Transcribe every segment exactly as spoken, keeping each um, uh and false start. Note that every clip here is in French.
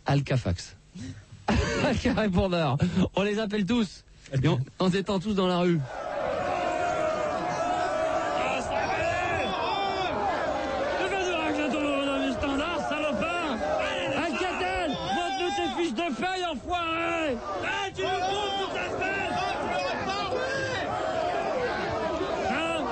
Alcafax. Alca répondeur. On les appelle tous. Et on, en étant tous dans la rue. Alcatel, montre-nous tes fiches de feuilles, enfoiré. Ah, tu nous montres tout ça se passe. Hein?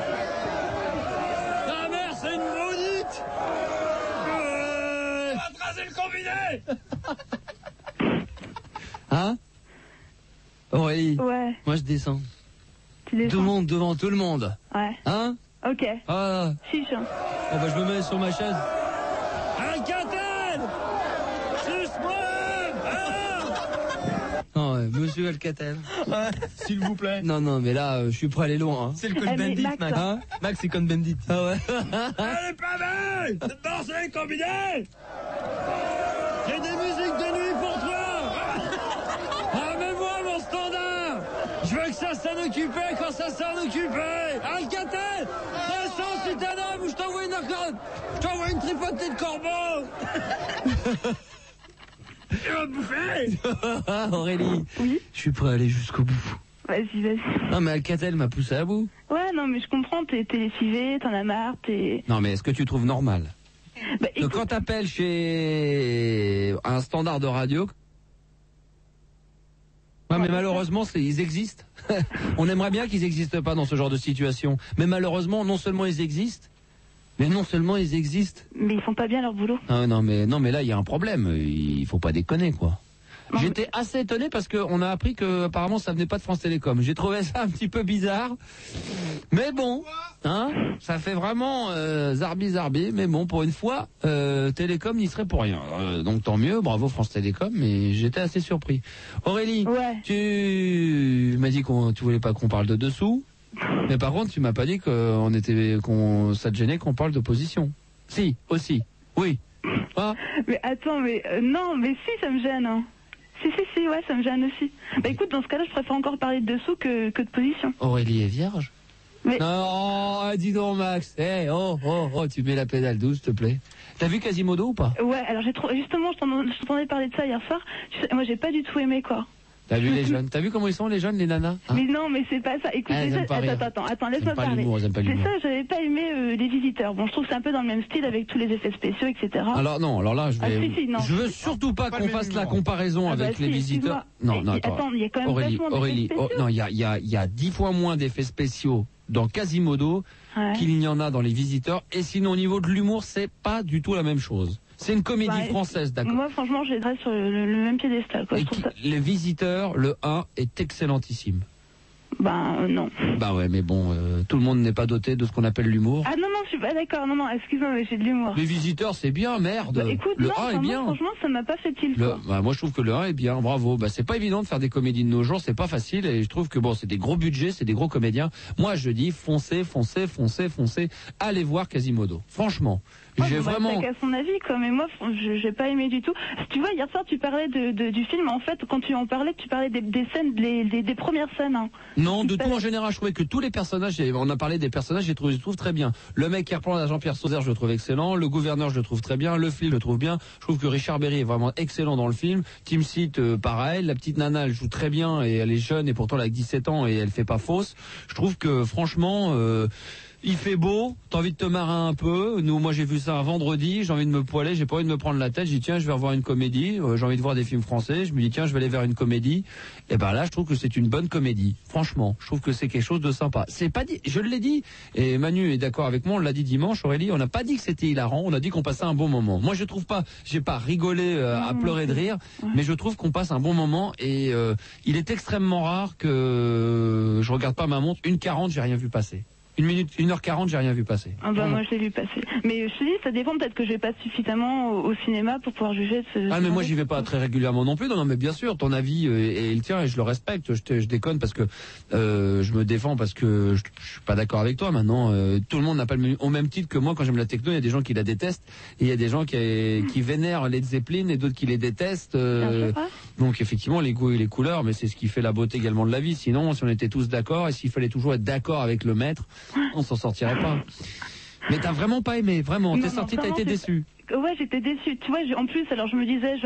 Ta mère, c'est une maudite. Euh... On va tracer le combiné. Hein? Aurélie. Ouais. Moi je descends. Tu descends. Tout le monde devant tout le monde. Ouais. Hein? Ok. Ah. Chiche. Oh bah je me mets sur ma chaise. Alcatel, suce-moi. Ah. Non, ouais, monsieur Alcatel. Ouais, s'il vous plaît. Non, non, mais là, euh, je suis prêt à aller loin. Hein. C'est le Cohn Eh, mais Bendit, Max, Max. Hein? Max, c'est Cohn Bendit. Ah ouais. Elle est pas mal. Cette barre, c'est combiné. J'ai des musiques de nuit pour toi. Ah, mais moi, mon standard. Je veux que ça s'en occupe quand ça s'en occupe. Alcatel, descends si t'es un homme ou je t'envoie une, je t'envoie une tripotée de corbeaux. Tu vas me bouffer. Aurélie. Oui. Je suis prêt à aller jusqu'au bout. Vas-y, vas-y. Non, mais Alcatel m'a poussé à bout. Ouais, non, mais je comprends, t'es, t'es lessivé, t'en as marre, t'es... Non, mais est-ce que tu trouves normal Bah, que écoute, quand t'appelles chez un standard de radio... Ouais, mais malheureusement, c'est, ils existent. On aimerait bien qu'ils n'existent pas dans ce genre de situation. Mais malheureusement, non seulement ils existent, mais non seulement ils existent. mais ils font pas bien leur boulot. Ah non, mais non, mais là, il y a un problème. Il faut pas déconner, quoi. Non, J'étais assez étonné parce qu'on a appris que apparemment ça venait pas de France Télécom. J'ai trouvé ça un petit peu bizarre. Mais bon, hein, ça fait vraiment euh, zarbi zarbi. Mais bon, pour une fois, euh, Télécom n'y serait pour rien. Euh, donc tant mieux, bravo France Télécom. Mais j'étais assez surpris. Aurélie, Ouais. tu m'as dit qu'on tu voulais pas qu'on parle de dessous. Mais par contre, tu m'as pas dit qu'on était, qu'on ça te gênait qu'on parle d'opposition. Si, aussi, oui. Ah. Mais attends, mais euh, non, mais si, ça me gêne. Hein. Si, si, si, ouais, ça me gêne aussi. Bah écoute, dans ce cas-là, je préfère encore parler de dessous que, que de position. Aurélie est vierge. Mais- Non, oh, dis donc Max. Eh, oh, oh, oh, tu mets la pédale douce, s'il te plaît. T'as vu Quasimodo ou pas? Ouais, alors j'ai trop... justement, je t'en- je t'entendais parler de ça hier soir. Tu sais, moi, j'ai pas du tout aimé, quoi. T'as vu les jeunes? T'as vu comment ils sont les jeunes, les nanas, hein? Mais non, mais c'est pas ça. Écoute, Ah, elles déjà- aiment pas attends, rire. attends, attends, Elles laisse-moi aiment pas parler. l'humour, elles aiment pas C'est l'humour. ça, j'avais pas aimé euh, les visiteurs. Bon, je trouve que c'est un peu dans le même style avec tous les effets spéciaux, et cetera. Alors non, alors là je vais. Ah, si, si, non. Je veux surtout pas Pas qu'on le même fasse la humour. comparaison Ah bah avec si, les visiteurs. excuse-moi. Non, non, Mais attends. attends, il y a quand même Aurélie, vachement d'effets Aurélie, oh, spéciaux. non, il y a, il y a, il y a dix fois moins d'effets spéciaux dans Quasimodo Ouais. qu'il n'y en a dans les visiteurs. Et sinon au niveau de l'humour, c'est pas du tout la même chose. C'est une comédie Bah, française, d'accord. Moi, franchement, je les dresse sur le, le même piédestal, quoi. Et Je trouve qui- ça... les visiteurs, le un est excellentissime. Ben, euh, non. Bah ouais, mais bon, euh, tout le monde n'est pas doté de ce qu'on appelle l'humour. Ah non, non, je suis pas d'accord. Non, non, excuse-moi, mais j'ai de l'humour. Les visiteurs, c'est bien, merde. Bah, écoute, le non, un est enfin, bien. moi, franchement, ça m'a pas fait tilt, Le, quoi. bah, moi je trouve que le un est bien, bravo. Bah, c'est pas évident de faire des comédies de nos jours, c'est pas facile et je trouve que bon, c'est des gros budgets, c'est des gros comédiens. Moi je dis foncez, foncez, foncez, foncez, allez voir Quasimodo. Franchement, Moi, j'ai bon, bah, vraiment. chacun son avis, quoi. Mais moi, fr- je- j'ai pas aimé du tout. Tu vois, hier soir, tu parlais de, de- du film. En fait, quand tu en parlais, tu parlais des, des scènes, des, des, des premières scènes. Hein. Non, de Super. tout en général, je trouvais que tous les personnages, et on a parlé des personnages, je les trouve, je les trouve très bien. Le mec qui reprend à Jean-Pierre Sauzère, je le trouve excellent. Le gouverneur, je le trouve très bien. Le flic, je le trouve bien. Je trouve que Richard Berry est vraiment excellent dans le film. Tim Seat, euh, pareil. La petite nana, elle joue très bien et elle est jeune et pourtant elle a dix-sept ans et elle fait pas fausse. Je trouve que franchement, euh, il fait beau, t'as envie de te marrer un peu. Nous, moi, j'ai vu ça un vendredi, j'ai envie de me poiler, j'ai pas envie de me prendre la tête. J'ai dit tiens, je vais revoir une comédie. Euh, j'ai envie de voir des films français. Je me dis tiens, je vais aller vers une comédie. Et ben là, je trouve que c'est une bonne comédie. Franchement, je trouve que c'est quelque chose de sympa. C'est pas dit, je l'ai dit. Et Manu est d'accord avec moi. On l'a dit dimanche, Aurélie. On n'a pas dit que c'était hilarant. On a dit qu'on passait un bon moment. Moi, je trouve pas, j'ai pas rigolé euh, à Non, pleurer de rire, ouais. mais je trouve qu'on passe un bon moment. Et euh, il est extrêmement rare que je regarde pas ma montre. Une quarante, j'ai rien vu passer. Une minute, une heure quarante, j'ai rien vu passer. Ah bah, moi, je l'ai vu passer. Mais je te dis, ça dépend. Peut-être que je vais pas suffisamment au, au cinéma pour pouvoir juger de ce. Ah mais ce moi genre j'y vais de- pas très régulièrement non plus. Non, non mais bien sûr ton avis euh, est, est le tien et je le respecte. Je, te, je déconne parce que euh, je me défends parce que je, je suis pas d'accord avec toi. Maintenant euh, tout le monde n'a pas le même, au même titre que moi quand j'aime la techno. Il y a des gens qui la détestent et il y a des gens qui, qui vénèrent les Zeppelin et d'autres qui les détestent. euh, Bien sûr. donc effectivement les goûts et les couleurs, mais c'est ce qui fait la beauté également de la vie. Sinon si on était tous d'accord et s'il fallait toujours être d'accord avec le maître, on s'en sortirait pas. Mais t'as vraiment pas aimé, vraiment. Non, T'es non, sorti, t'as vraiment, été c'est- déçu. Ouais, j'étais déçue. Tu vois, j'ai- en plus, alors je me disais,